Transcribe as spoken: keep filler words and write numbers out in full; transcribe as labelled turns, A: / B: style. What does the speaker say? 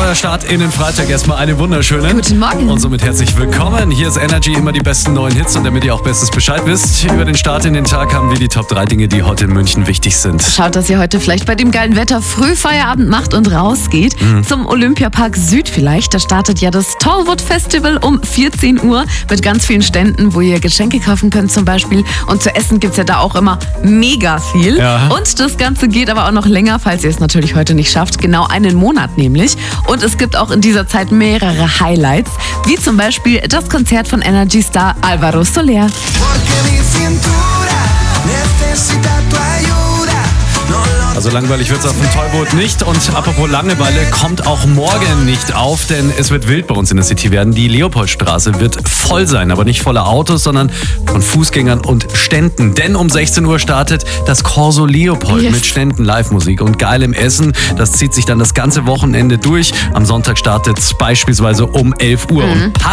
A: Guter Start in den Freitag. Erstmal eine wunderschöne.
B: Guten Morgen.
A: Und somit herzlich willkommen. Hier ist Energy, immer die besten neuen Hits. Und damit ihr auch bestes Bescheid wisst, über den Start in den Tag haben wir die Top drei Dinge, die heute in München wichtig sind.
B: Schaut, dass ihr heute vielleicht bei dem geilen Wetter früh Feierabend macht und rausgeht. Mhm. Zum Olympiapark Süd vielleicht. Da startet ja das Tollwood Festival um vierzehn Uhr mit ganz vielen Ständen, wo ihr Geschenke kaufen könnt zum Beispiel. Und zu essen gibt es ja da auch immer mega viel.
A: Ja.
B: Und das Ganze geht aber auch noch länger, falls ihr es natürlich heute nicht schafft. Genau einen Monat nämlich. Und es gibt auch in dieser Zeit mehrere Highlights, wie zum Beispiel das Konzert von Energy-Star Álvaro Soler.
A: Also langweilig wird es auf dem Tollboot nicht. Und apropos Langeweile, kommt auch morgen nicht auf, denn es wird wild bei uns in der City werden. Die Leopoldstraße wird voll sein, aber nicht voller Autos, sondern von Fußgängern und Ständen. Denn um sechzehn Uhr startet das Corso Leopold
B: Yes.
A: mit Ständen, Live-Musik und geilem Essen. Das zieht sich dann das ganze Wochenende durch. Am Sonntag startet es beispielsweise um elf Uhr.
B: Mhm.
A: Und